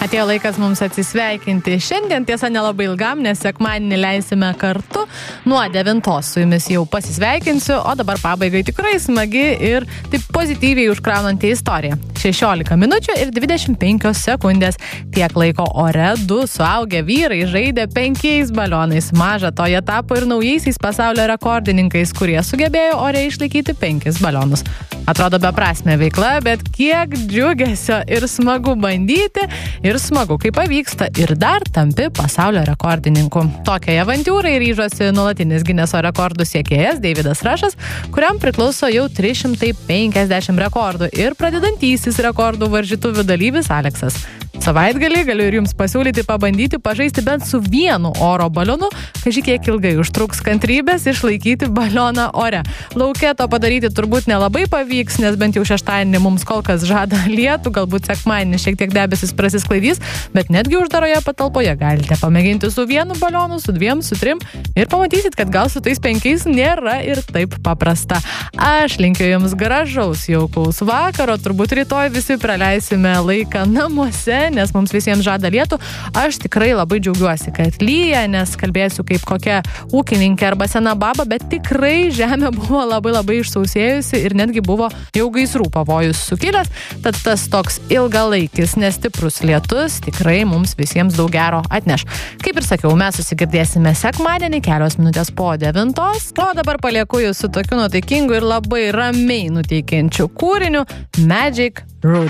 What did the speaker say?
Atėjo laikas mums atsisveikinti. Šiandien tiesa nelabai ilgam, nes sekmadienį leisime kartu. Nuo 9 su jumis jau pasisveikinsiu, o dabar pabaigai tikrai smagi ir taip pozityviai užkraunanti istorija. 16 minučių ir 25 sekundės. Tiek laiko ore 2 suaugę vyrai žaidė 5 balionais. Maža to, jie tapo ir naujaisiais pasaulio rekordininkais, kurie sugebėjo ore išlaikyti 5 balionus. Atrodo beprasmė veikla, bet kiek džiugesio ir smagu bandyti, ir smagu, kai pavyksta, ir dar tampi pasaulio rekordininku. Tokiai avantiūrai ryžosi nuolatinis Gineso rekordų siekėjas Davidas Rushas, kuriam priklauso jau 350 rekordų, ir pradedantysis rekordų varžytuvių dalyvis Aleksas. Savaitgalį galiu ir jums pasiūlyti pabandyti pažaisti bent su vienu oro balionu, kaži kiek ilgai užtruks kantrybės išlaikyti balioną ore. Lauke to padaryti turbūt nelabai pavyks, nes bent jau šeštadienį mums kol kas žada lietų, galbūt sekmadienį šiek tiek debesis prasisklaidys, bet netgi uždaroje patalpoje galite pamėginti su vienu balionu, su 2, su 3 ir pamatysit, kad gal su tais 5 nėra ir taip paprasta. Aš linkiu jums gražaus, jaukaus vakaro, turbūt rytoj visi praleisime laiką namuose, nes mums visiems žada lietų. Aš tikrai labai džiaugiuosi, kad lyja, nes kalbėsiu kaip kokia ūkininkė arba sena baba, bet tikrai žemė buvo labai išsausėjusi ir netgi buvo jau gaisrų pavojus sukilęs, tad tas toks ilgalaikis, nestiprus lietus tikrai mums visiems daug gero atneš. Kaip ir sakiau, mes susigirdėsime sekmadienį kelios minutės po 9, o dabar palieku jūs su tokiu nuotaikingu ir labai ramiai nuteikiančiu kūriniu Magic Road.